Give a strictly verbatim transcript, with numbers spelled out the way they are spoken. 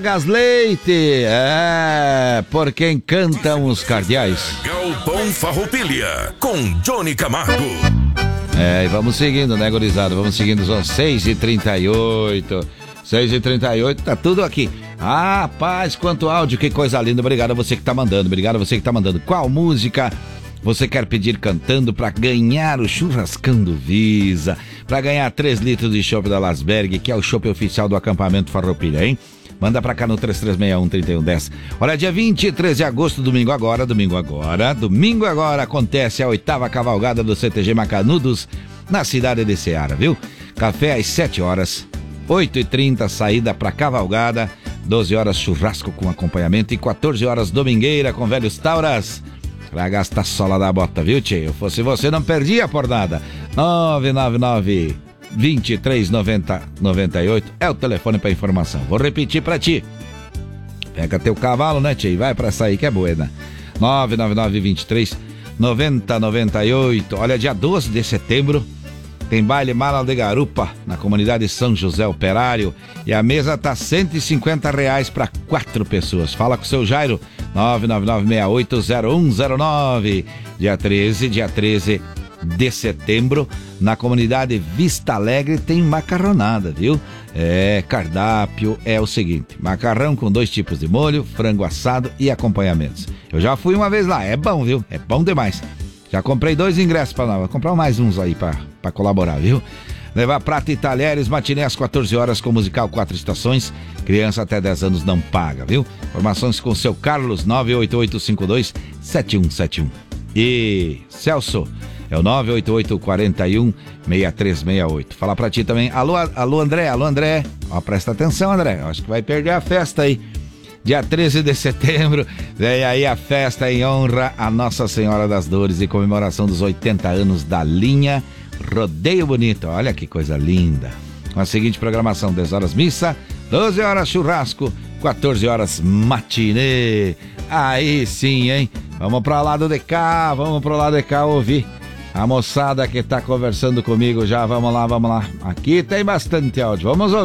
Gas Leite, é, por quem cantam os cardeais. Galpão Farroupilha, com Johnny Camargo. É, e vamos seguindo, né, gurizada? Vamos seguindo, são seis e trinta e oito. seis e trinta e oito, tá tudo aqui. Ah, rapaz, quanto áudio, que coisa linda. Obrigado a você que tá mandando, obrigado a você que tá mandando. Qual música você quer pedir cantando para ganhar o churrascão do Visa? Para ganhar três litros de chopp da Lasberg, que é o chopp oficial do acampamento Farroupilha, hein? Manda pra cá no três três seis um, três um um zero. Olha, dia vinte e três de agosto, domingo agora, domingo agora, domingo agora, acontece a oitava cavalgada do C T G Macanudos, na cidade de Ceará, viu? Café às sete horas, oito e trinta, saída pra cavalgada, doze horas churrasco com acompanhamento e quatorze horas domingueira com velhos tauras, pra gastar sola da bota, viu, tio? Eu fosse você, não perdia por nada. nove nove nove, vinte e três, noventa, noventa e oito é o telefone para informação. Vou repetir para ti. Pega teu cavalo, né, tio? Vai para essa aí que é boa, né? nove nove nove, vinte e três, noventa, noventa e oito. Olha, dia doze de setembro tem baile Mala de Garupa na comunidade São José Operário e a mesa tá cento e cinquenta reais para quatro pessoas. Fala com o seu Jairo, nove nove nove, seis oito zero um zero nove. Dia treze, dia treze de setembro, na comunidade Vista Alegre tem macarronada, viu? É, cardápio é o seguinte: macarrão com dois tipos de molho, frango assado e acompanhamentos. Eu já fui uma vez lá, é bom, viu? É bom demais. Já comprei dois ingressos para nós, vou comprar mais uns aí para colaborar, viu? Levar prato e talheres, matinê às quatorze horas com musical Quatro Estações. Criança até dez anos não paga, viu? Informações com o seu Carlos, nove oito oito cinco dois, sete um sete um. E Celso é o nove oito oito, quatro um, seis três seis oito. Fala pra ti também. Alô, alô André, alô André. Ó, presta atenção, André. Acho que vai perder a festa aí. Dia treze de setembro, vem aí a festa em honra a Nossa Senhora das Dores e comemoração dos oitenta anos da linha Rodeio Bonito. Olha que coisa linda. Com a seguinte programação: dez horas missa, doze horas churrasco, quatorze horas matinê. Aí sim, hein? Vamos pra lado de cá, vamos pro lado de cá ouvir a moçada que tá conversando comigo já. Vamos lá, vamos lá. Aqui tem bastante áudio. Vamos ouvir.